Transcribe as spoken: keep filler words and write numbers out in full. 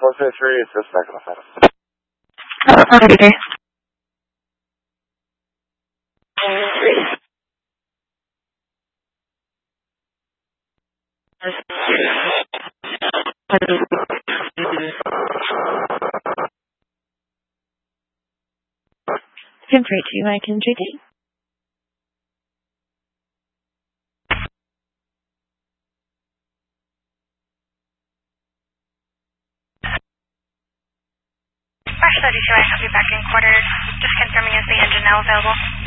four two three, it's just back on the phone. Oh, okay. ten three two, I can J T. Rush thirty-two, I have you back in quarters. Just confirming is the engine now available?